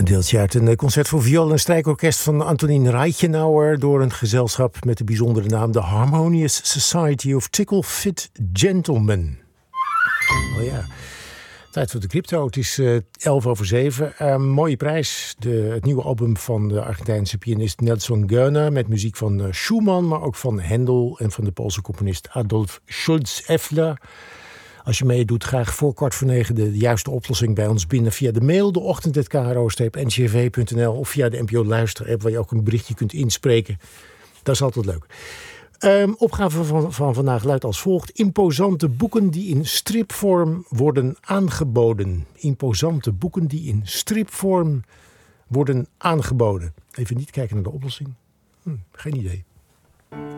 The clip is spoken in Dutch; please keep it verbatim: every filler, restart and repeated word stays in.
Een deeltje uit een concert voor viool en strijkorkest van Antonin Reichenauer door een gezelschap met de bijzondere naam The Harmonious Society of Tickle Fit Gentlemen. Oh ja, tijd voor de crypto. Het is uh, elf over zeven. Uh, mooie prijs. De, het nieuwe album van de Argentijnse pianist Nelson Goerner met muziek van uh, Schumann, maar ook van Händel en van de Poolse componist Adolf Schulz-Effler. Als je meedoet, graag voor kwart voor negen de juiste oplossing bij ons binnen via de mail, de ochtend at k r o streep n c r v punt n l of via de N P O Luister-app waar je ook een berichtje kunt inspreken. Dat is altijd leuk. Um, opgave van, van vandaag luidt als volgt. Imposante boeken die in stripvorm worden aangeboden. Imposante boeken die in stripvorm worden aangeboden. Even niet kijken naar de oplossing. Hm, geen idee.